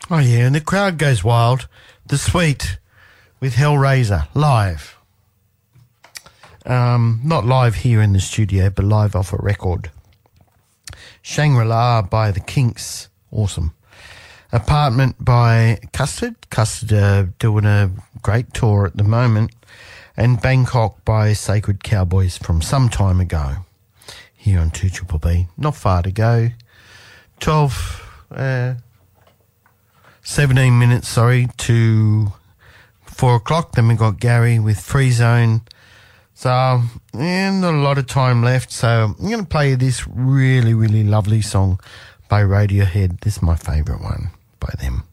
Oh, yeah, and the crowd goes wild. The Sweet with Hellraiser, live. Not live here in the studio, but live off a record. Shangri-La by the Kinks, awesome. Apartment by Custard. Custard doing a great tour at the moment. And Bangkok by Sacred Cowboys from some time ago. Here on 2BBB. Not far to go. 17 minutes, to 4 o'clock. Then we got Gary with Free Zone. So, not a lot of time left. So, I'm going to play this really, really lovely song by Radiohead. This is my favourite one by them.